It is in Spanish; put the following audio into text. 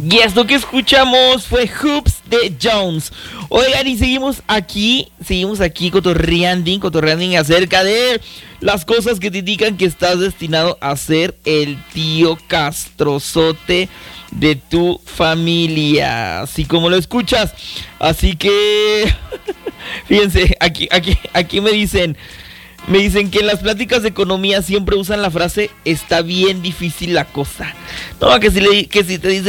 Y esto que escuchamos fue Hoops de Jones. Oigan, y seguimos aquí cotorreando acerca de las cosas que te indican que estás destinado a ser el tío castrozote de tu familia, así como lo escuchas. Así que, fíjense, aquí me dicen que en las pláticas de economía siempre usan la frase "está bien difícil la cosa". No, que si te dicen